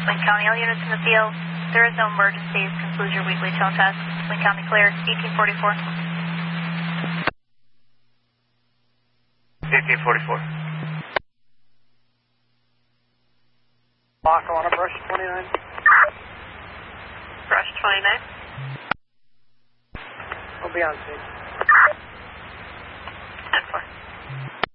Wayne County, all units in the field. There is no emergencies. Conclude your weekly tone test. Wayne County clear, 1844. 1844. Lock on a brush 29. Brush 29. We'll be on scene. 10-4.